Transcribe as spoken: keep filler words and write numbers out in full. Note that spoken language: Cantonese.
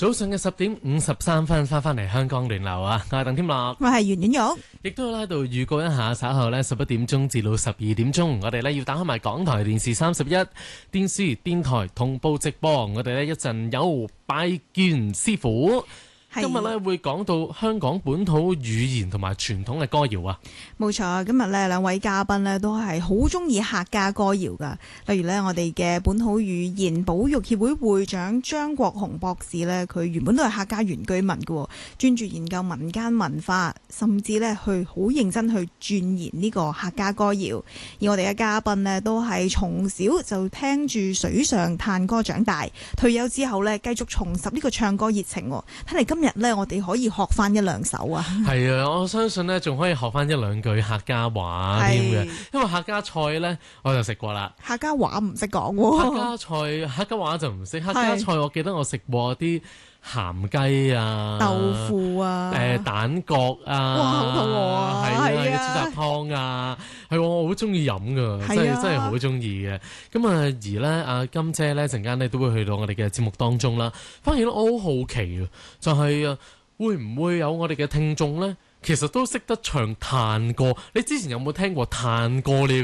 早上嘅十點五十三分，翻返嚟香港聯流啊！我係鄧添樂， 我係袁婉玉， 亦都喺度預告一下，稍後呢十一點鐘至到十二點鐘，我哋呢要打開埋港台電視三十一電視電台同步直播，我哋呢一陣有拜見師傅。今日咧會講到香港本土語言同埋傳統嘅歌謠啊， 冇錯。今日咧兩位嘉賓咧都係好中意客家歌謠噶，例如咧我哋嘅本土語言保育協會會長張國雄博士咧，佢原本都係客家原居民嘅，專注研究民間文化，甚至咧去好認真去鑽研呢個客家歌謠。而我哋嘅嘉賓咧都係從小就聽住水上嘆歌長大，退休之後咧繼續重拾呢個唱歌熱情。睇嚟今日咧，我哋可以學翻一兩首啊！ 係啊，我相信咧，仲可以學翻一兩句客家話添嘅，因為客家菜咧，我就食過啦。 客家話唔識講喎， 客家菜客家話就唔識。客家菜我記得我食過啲鹹雞啊、 豆腐啊、 誒、呃、蛋角啊， 哇，好肚餓啊！ 係啊，豬雜湯啊，係我好中意飲噶，真係真係好中意嘅。咁啊，而咧阿金姐咧陣間咧都會去到我哋嘅節目當中啦。反而咧我好好奇啊，就係、是、啊，會唔會有我哋嘅聽眾咧，其實都識得唱嘆歌？你之前有冇聽過嘆歌呢？